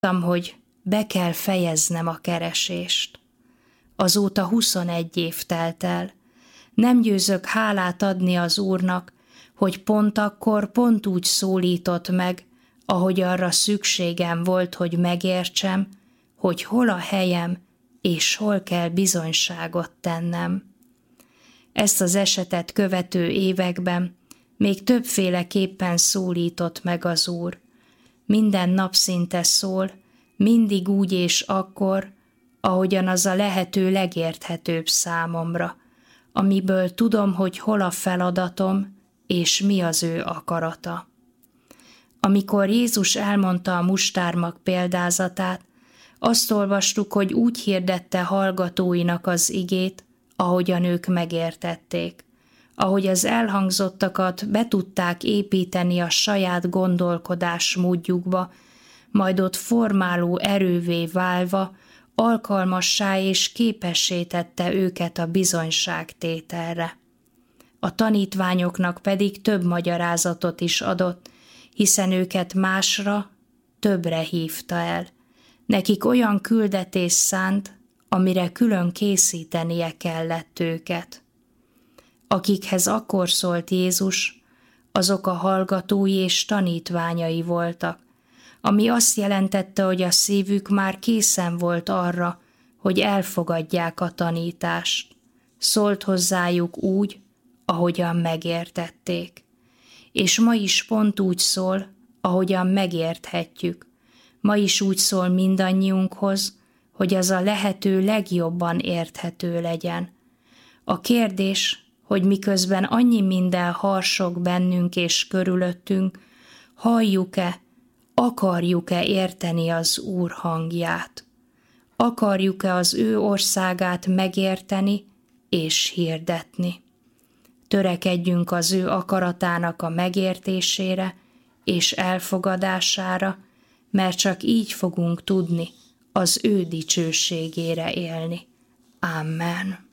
Tudtam, hogy be kell fejeznem a keresést. Azóta 21 év telt el. Nem győzök hálát adni az Úrnak, hogy pont akkor pont úgy szólított meg, ahogy arra szükségem volt, hogy megértsem, hogy hol a helyem, és hol kell bizonyságot tennem. Ezt az esetet követő években még többféleképpen szólított meg az Úr. Minden nap szinte szól, mindig úgy és akkor, ahogyan az a lehető legérthetőbb számomra, amiből tudom, hogy hol a feladatom, és mi az ő akarata. Amikor Jézus elmondta a mustármag példázatát, azt olvastuk, hogy úgy hirdette hallgatóinak az igét, ahogyan ők megértették, ahogy az elhangzottakat be tudták építeni a saját gondolkodás módjukba, majd ott formáló erővé válva, alkalmassá és képessé tette őket a bizonyságtételre. A tanítványoknak pedig több magyarázatot is adott, hiszen őket másra, többre hívta el. Nekik olyan küldetés szánt, amire külön készítenie kellett őket. Akikhez akkor szólt Jézus, azok a hallgatói és tanítványai voltak, ami azt jelentette, hogy a szívük már készen volt arra, hogy elfogadják a tanítást. Szólt hozzájuk úgy, ahogyan megértették. És ma is pont úgy szól, ahogyan megérthetjük. Ma is úgy szól mindannyiunkhoz, hogy az a lehető legjobban érthető legyen. A kérdés, hogy miközben annyi minden harsog bennünk és körülöttünk, halljuk-e, akarjuk-e érteni az Úr hangját? Akarjuk-e az ő országát megérteni és hirdetni? Törekedjünk az ő akaratának a megértésére és elfogadására, mert csak így fogunk tudni az ő dicsőségére élni. Amen.